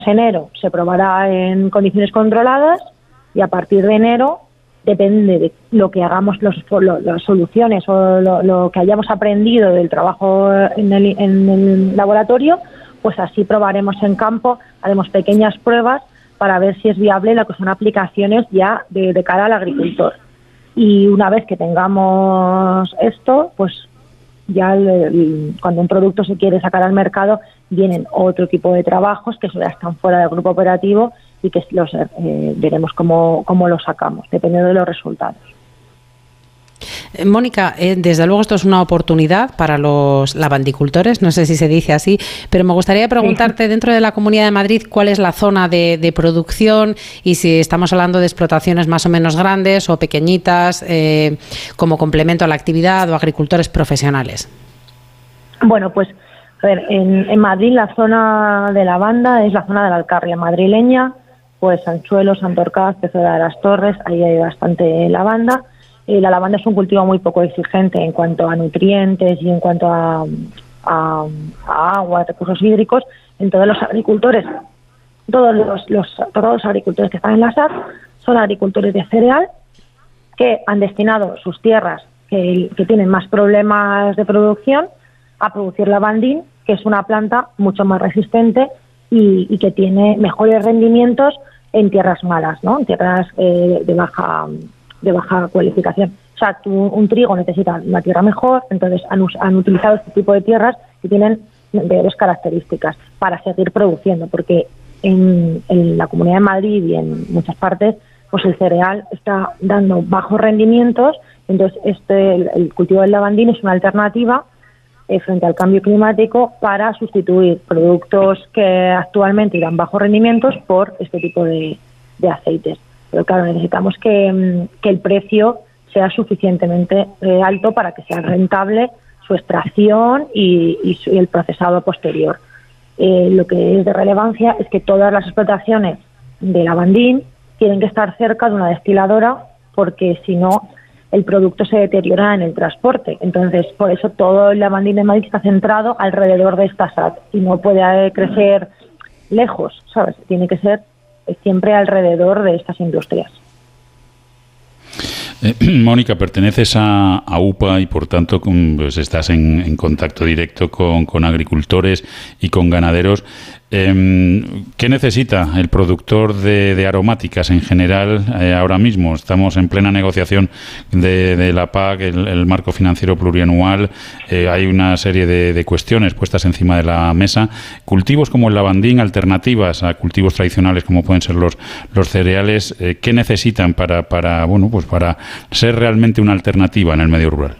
enero se probará en condiciones controladas y a partir de enero, depende de lo que hagamos, las soluciones o lo que hayamos aprendido del trabajo en el laboratorio, pues así probaremos en campo, haremos pequeñas pruebas para ver si es viable lo que son aplicaciones ya de cara al agricultor. Y una vez que tengamos esto, pues ya cuando un producto se quiere sacar al mercado, vienen otro tipo de trabajos que ya están fuera del grupo operativo y que veremos cómo los sacamos, dependiendo de los resultados. Mónica, desde luego esto es una oportunidad para los lavandicultores, no sé si se dice así, pero me gustaría preguntarte dentro de la Comunidad de Madrid cuál es la zona de producción y si estamos hablando de explotaciones más o menos grandes o pequeñitas como complemento a la actividad o agricultores profesionales. Bueno, pues a ver, en Madrid la zona de lavanda es la zona de la Alcarria madrileña, pues Sanchuelo, Santorcaz, Pezuela de las Torres, ahí hay bastante lavanda. La lavanda es un cultivo muy poco exigente en cuanto a nutrientes y en cuanto a agua, recursos hídricos. Entonces los agricultores, todos los agricultores que están en la SAC son agricultores de cereal que han destinado sus tierras que tienen más problemas de producción a producir lavandín, que es una planta mucho más resistente y que tiene mejores rendimientos en tierras malas, ¿no? En tierras de baja cualificación. O sea, un trigo necesita una tierra mejor, entonces han utilizado este tipo de tierras que tienen mayores características para seguir produciendo, porque en la Comunidad de Madrid y en muchas partes, pues el cereal está dando bajos rendimientos, entonces el cultivo del lavandín es una alternativa frente al cambio climático para sustituir productos que actualmente dan bajos rendimientos por este tipo de aceites. Pero claro, necesitamos que el precio sea suficientemente alto para que sea rentable su extracción y el procesado posterior. Lo que es de relevancia es que todas las explotaciones de lavandín tienen que estar cerca de una destiladora, porque si no el producto se deteriora en el transporte. Entonces, por eso todo el lavandín de Madrid está centrado alrededor de esta SAT y no puede crecer lejos, ¿sabes? Tiene que ser siempre alrededor de estas industrias. Mónica, perteneces a UPA y por tanto pues estás en contacto directo con agricultores y con ganaderos. ¿Qué necesita el productor de aromáticas en general ahora mismo? Estamos en plena negociación de la PAC, el marco financiero plurianual. Hay una serie de cuestiones puestas encima de la mesa. Cultivos como el lavandín, alternativas a cultivos tradicionales como pueden ser los cereales, ¿qué necesitan para ser realmente una alternativa en el medio rural?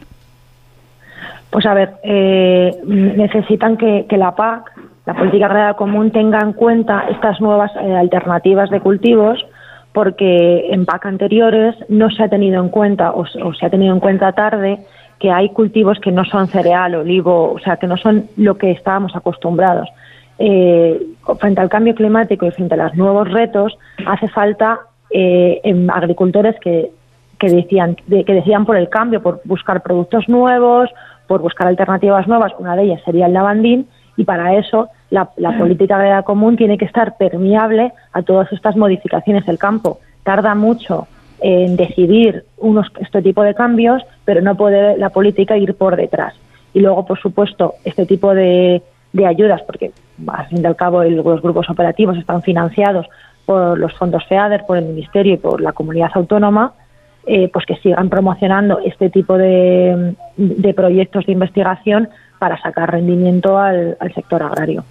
Pues a ver, necesitan que la PAC, la Política Agraria Común, tenga en cuenta estas nuevas alternativas de cultivos, porque en PAC anteriores no se ha tenido en cuenta o se ha tenido en cuenta tarde que hay cultivos que no son cereal, olivo, o sea, que no son lo que estábamos acostumbrados. Frente al cambio climático y frente a los nuevos retos, hace falta agricultores que decían por el cambio, por buscar productos nuevos, por buscar alternativas nuevas. Una de ellas sería el lavandín, y para eso la política agraria común tiene que estar permeable a todas estas modificaciones. El campo tarda mucho en decidir este tipo de cambios, pero no puede la política ir por detrás. Y luego, por supuesto, este tipo de ayudas, porque al fin y al cabo los grupos operativos están financiados por los fondos FEADER, por el Ministerio y por la comunidad autónoma, pues que sigan promocionando este tipo de proyectos de investigación para sacar rendimiento al sector agrario.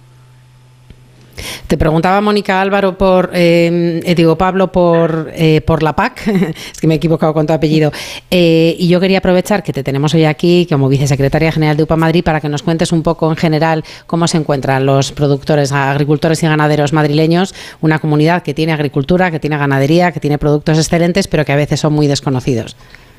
Te preguntaba Mónica Álvaro Pablo por la PAC, es que me he equivocado con tu apellido, y yo quería aprovechar que te tenemos hoy aquí como vicesecretaria general de UPA Madrid para que nos cuentes un poco en general cómo se encuentran los productores, agricultores y ganaderos madrileños, una comunidad que tiene agricultura, que tiene ganadería, que tiene productos excelentes, pero que a veces son muy desconocidos.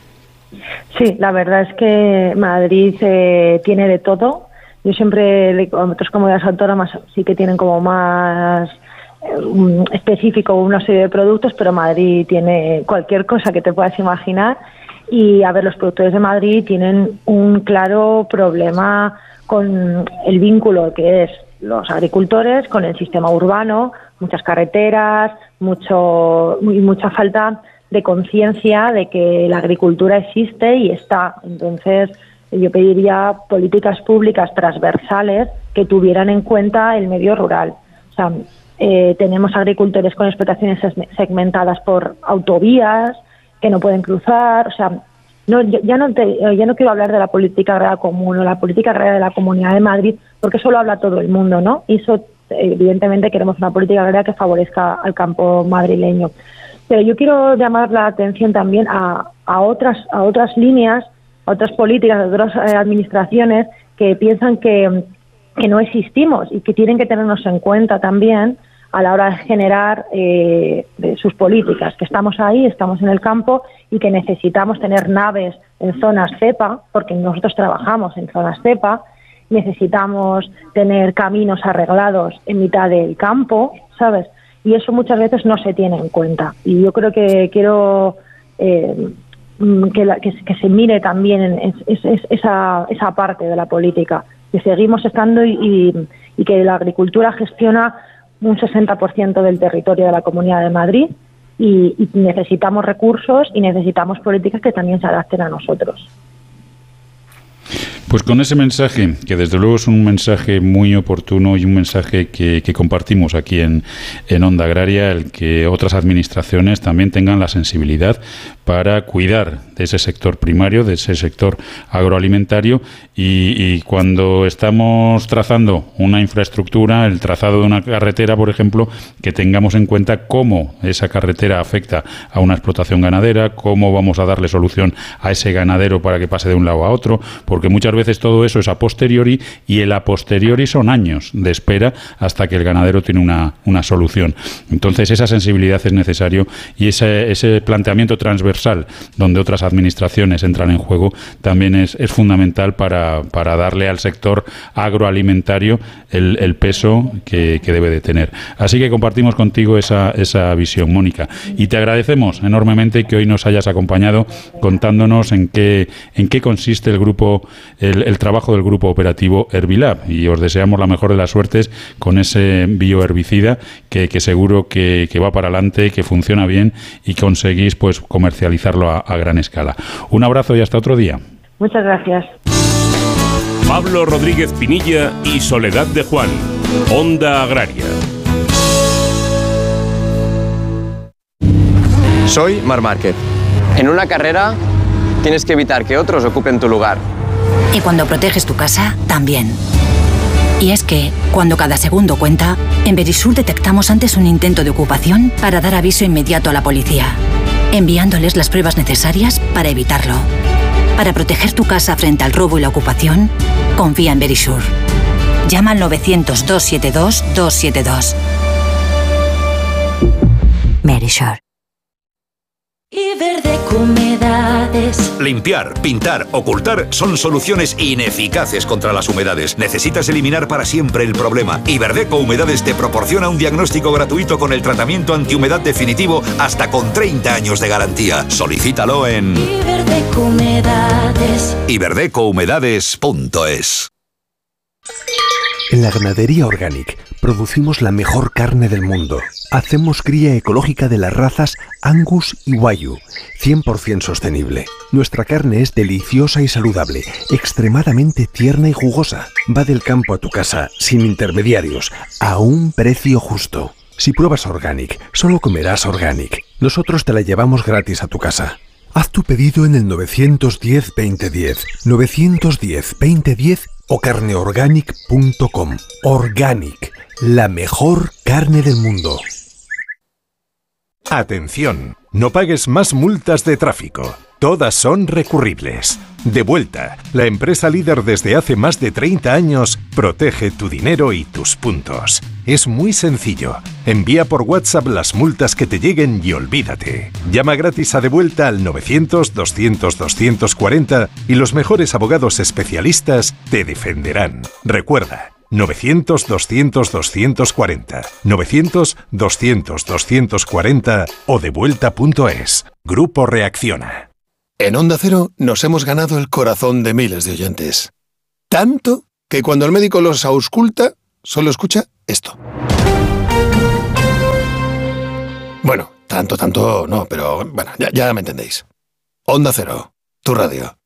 Sí, la verdad es que Madrid tiene de todo. Yo siempre digo, otras comunidades autónomas sí que tienen como más específico una serie de productos, pero Madrid tiene cualquier cosa que te puedas imaginar. Y a ver, los productores de Madrid tienen un claro problema con el vínculo que es los agricultores con el sistema urbano, muchas carreteras, mucha falta de conciencia de que la agricultura existe y está. Entonces, yo pediría políticas públicas transversales que tuvieran en cuenta el medio rural. O sea, tenemos agricultores con explotaciones segmentadas por autovías que no pueden cruzar. O sea, ya no quiero hablar de la política agraria común o la política agraria de la Comunidad de Madrid, porque eso lo habla todo el mundo, ¿no? Y eso, evidentemente, queremos una política agraria que favorezca al campo madrileño. Pero yo quiero llamar la atención también a otras líneas, a otras políticas, a otras administraciones que piensan que no existimos y que tienen que tenernos en cuenta también a la hora de generar sus políticas, que estamos ahí, estamos en el campo y que necesitamos tener naves en zonas cepa, porque nosotros trabajamos en zonas cepa, necesitamos tener caminos arreglados en mitad del campo, ¿sabes? Y eso muchas veces no se tiene en cuenta. Y yo creo que quiero que se mire también esa parte de la política, que seguimos estando y que la agricultura gestiona un 60% del territorio de la Comunidad de Madrid y necesitamos recursos y necesitamos políticas que también se adapten a nosotros. Pues con ese mensaje, que desde luego es un mensaje muy oportuno y un mensaje que compartimos aquí en Onda Agraria, el que otras administraciones también tengan la sensibilidad para cuidar de ese sector primario, de ese sector agroalimentario y cuando estamos trazando una infraestructura, el trazado de una carretera, por ejemplo, que tengamos en cuenta cómo esa carretera afecta a una explotación ganadera, cómo vamos a darle solución a ese ganadero para que pase de un lado a otro, porque muchas veces todo eso es a posteriori y el a posteriori son años de espera hasta que el ganadero tiene una solución. Entonces esa sensibilidad es necesario y ese planteamiento transversal donde otras administraciones entran en juego también es fundamental para darle al sector agroalimentario el peso que debe de tener. Así que compartimos contigo esa visión, Mónica, y te agradecemos enormemente que hoy nos hayas acompañado contándonos en qué consiste el trabajo del grupo operativo Herbilab, y os deseamos la mejor de las suertes con ese bioherbicida que seguro que va para adelante, que funciona bien y conseguís pues comercializarlo a gran escala. Un abrazo y hasta otro día. Muchas gracias. Pablo Rodríguez Pinilla y Soledad de Juan, Onda Agraria. Soy Marc Márquez. En una carrera tienes que evitar que otros ocupen tu lugar. Y cuando proteges tu casa, también. Y es que, cuando cada segundo cuenta, en Verisur detectamos antes un intento de ocupación para dar aviso inmediato a la policía, enviándoles las pruebas necesarias para evitarlo. Para proteger tu casa frente al robo y la ocupación, confía en Verisur. Llama al 900-272-272. Verisur. Iberdeco Humedades. Limpiar, pintar, ocultar son soluciones ineficaces contra las humedades. Necesitas eliminar para siempre el problema. Iberdeco Humedades te proporciona un diagnóstico gratuito con el tratamiento antihumedad definitivo hasta con 30 años de garantía. Solicítalo en Iberdeco Humedades. iberdecohumedades.es. En la ganadería Organic producimos la mejor carne del mundo. Hacemos cría ecológica de las razas Angus y Wagyu, 100% sostenible. Nuestra carne es deliciosa y saludable, extremadamente tierna y jugosa. Va del campo a tu casa, sin intermediarios, a un precio justo. Si pruebas Organic, solo comerás Organic. Nosotros te la llevamos gratis a tu casa. Haz tu pedido en el 910-2010, 910-2010 o carneorganic.com. Organic, la mejor carne del mundo. Atención, no pagues más multas de tráfico. Todas son recurribles. Devuelta, la empresa líder desde hace más de 30 años, protege tu dinero y tus puntos. Es muy sencillo. Envía por WhatsApp las multas que te lleguen y olvídate. Llama gratis a Devuelta al 900-200-240 y los mejores abogados especialistas te defenderán. Recuerda, 900-200-240, 900-200-240 o devuelta.es. Grupo Reacciona. En Onda Cero nos hemos ganado el corazón de miles de oyentes. Tanto que cuando el médico los ausculta, solo escucha esto. Bueno, tanto no, pero bueno, ya me entendéis. Onda Cero, tu radio.